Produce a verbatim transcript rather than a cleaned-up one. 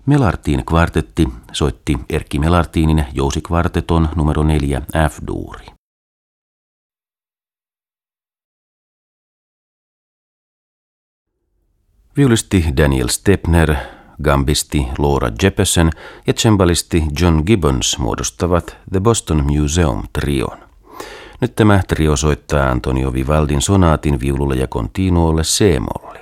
Melartin kvartetti soitti Erkki Melartinin jousikvarteton numero neljä F-duuri. Viulisti Daniel Stepner, gambisti Laura Jeppesen ja cembalisti John Gibbons muodostavat The Boston Museum trion. Nyt tämä trio soittaa Antonio Vivaldin sonaatin viululle ja continuolle C-moll.